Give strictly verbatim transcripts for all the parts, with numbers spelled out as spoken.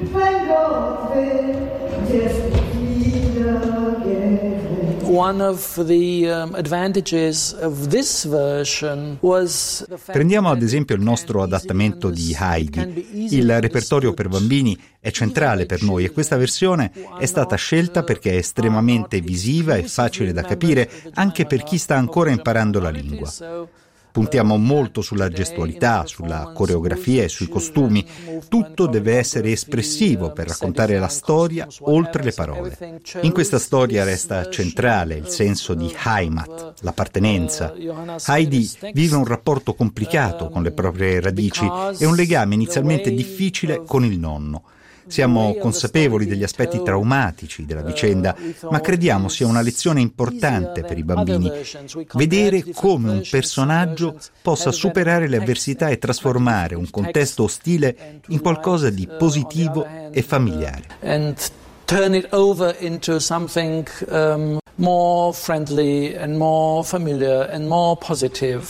One of the um, advantages of this version was the fact Prendiamo ad esempio il nostro adattamento di Heidi. Il repertorio per bambini è centrale per noi e questa versione è stata scelta perché è estremamente visiva e facile da capire anche per chi sta ancora imparando la lingua. Puntiamo molto sulla gestualità, sulla coreografia e sui costumi. Tutto deve essere espressivo per raccontare la storia oltre le parole. In questa storia resta centrale il senso di Heimat, l'appartenenza. Heidi vive un rapporto complicato con le proprie radici e un legame inizialmente difficile con il nonno. Siamo consapevoli degli aspetti traumatici della vicenda, ma crediamo sia una lezione importante per i bambini. Vedere come un personaggio possa superare le avversità e trasformare un contesto ostile in qualcosa di positivo e familiare. And turn it over into something um, more friendly and more familiar and more positive.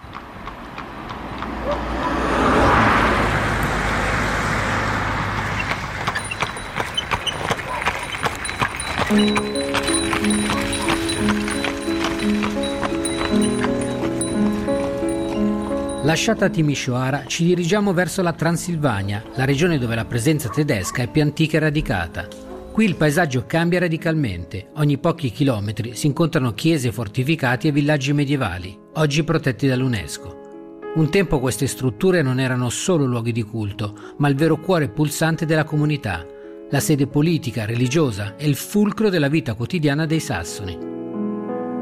Lasciata Timișoara, ci dirigiamo verso la Transilvania, la regione dove la presenza tedesca è più antica e radicata. Qui il paesaggio cambia radicalmente. Ogni pochi chilometri si incontrano chiese fortificati e villaggi medievali, oggi protetti dall'UNESCO. Un tempo queste strutture non erano solo luoghi di culto, ma il vero cuore pulsante della comunità, la sede politica, religiosa e il fulcro della vita quotidiana dei sassoni.